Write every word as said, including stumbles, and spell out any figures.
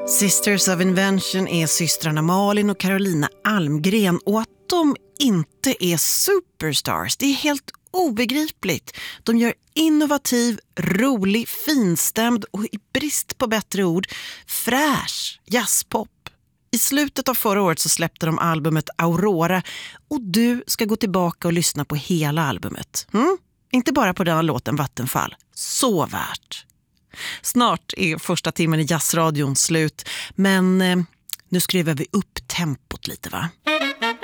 Sisters of Invention är systrarna Malin och Carolina Almgren, och att de inte är superstars, det är helt obegripligt. De gör innovativ, rolig, finstämd och i brist på bättre ord, fräsch jazzpop. I slutet av förra året så släppte de albumet Aurora, och du ska gå tillbaka och lyssna på hela albumet. Mm? Inte bara på den här låten Vattenfall. Så värt. Snart är första timmen i jazzradion slut, men eh, nu skruvar vi upp tempot lite, va?